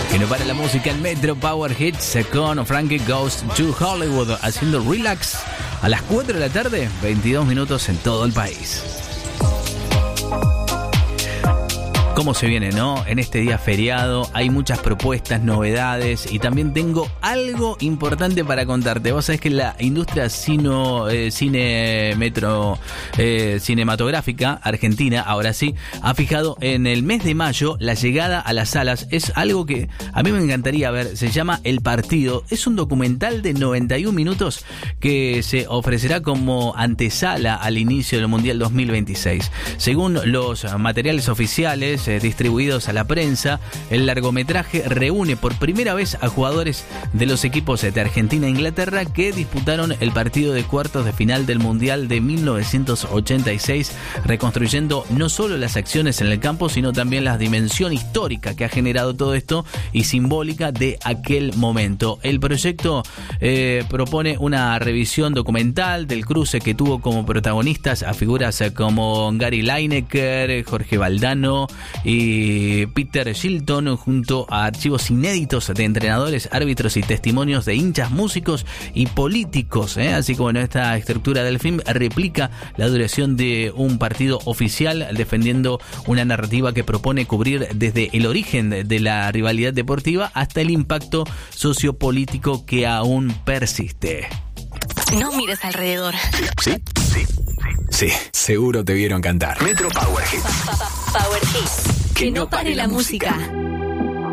Que no para la música en Metro Power Hits con Frankie Goes to Hollywood haciendo relax a las 4 de la tarde, 22 minutos en todo el país. ¿Cómo se viene, no? En este día feriado hay muchas propuestas, novedades y también tengo algo importante para contarte. Vos sabés que la industria cinematográfica argentina, ahora sí, ha fijado en el mes de mayo la llegada a las salas. Es algo que a mí me encantaría ver. Se llama El Partido. Es un documental de 91 minutos que se ofrecerá como antesala al inicio del Mundial 2026. Según los materiales oficiales distribuidos a la prensa, el largometraje reúne por primera vez a jugadores de los equipos de Argentina e Inglaterra que disputaron el partido de cuartos de final del Mundial de 1986, reconstruyendo no solo las acciones en el campo, sino también la dimensión histórica que ha generado todo esto y simbólica de aquel momento. El proyecto propone una revisión documental del cruce que tuvo como protagonistas a figuras como Gary Lineker, Jorge Valdano y Peter Shilton, junto a archivos inéditos de entrenadores, árbitros y testimonios de hinchas, músicos y políticos. Así como esta estructura del film replica la duración de un partido oficial, defendiendo una narrativa que propone cubrir desde el origen de la rivalidad deportiva hasta el impacto sociopolítico que aún persiste. No mires alrededor. Sí, seguro te vieron cantar. Metro Power Hits. Power Hits. Que no pare la música.